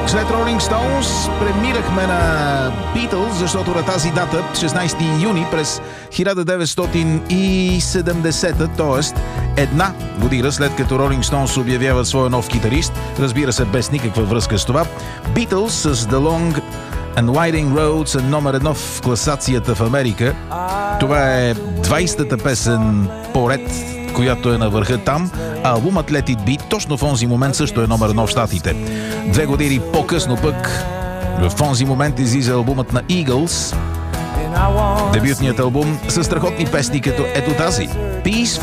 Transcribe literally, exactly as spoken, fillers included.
След Rolling Stones премирахме на Beatles, защото на тази дата, шестнайсети юни през хиляда деветстотин и седемдесета, т.е. една година след като Rolling Stones обявяват своя нов китарист, разбира се без никаква връзка с това, Beatles с The Long and Winding Road са номер едно в класацията в Америка. Това е двайсетата песен поред, която е на върха там, а албумът Let It Be точно в онзи момент също е номер едно в Щатите. Две години по-късно пък в онзи момент излиза албумът на Eagles, дебютният албум със страхотни песни като ето тази Peaceful